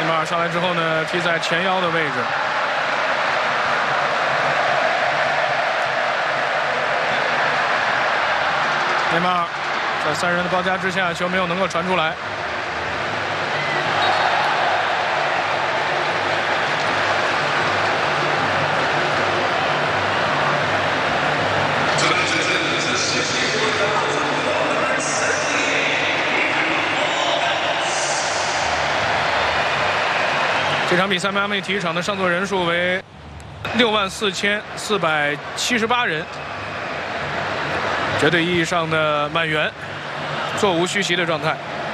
内马尔上来之后呢，踢在前腰的位置。内马尔在3人的包夹之下，球没有能够传出来。这场比赛，迈阿密体育场的上座人数为64478人，绝对意义上的满员，座无虚席的状态。